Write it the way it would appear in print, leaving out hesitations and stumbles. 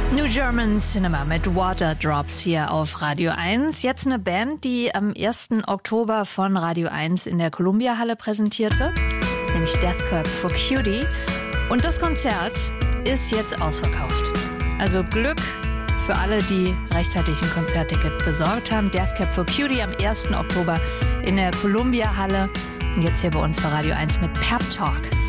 New German Cinema mit Water Drops hier auf Radio 1. Jetzt eine Band, die am 1. Oktober von Radio 1 in der Columbia-Halle präsentiert wird, nämlich Death Cab for Cutie. Und das Konzert ist jetzt ausverkauft. Also Glück für alle, die rechtzeitig ein Konzertticket besorgt haben. Death Cab for Cutie am 1. Oktober in der Columbia-Halle. Und jetzt hier bei uns bei Radio 1 mit Pep Talk.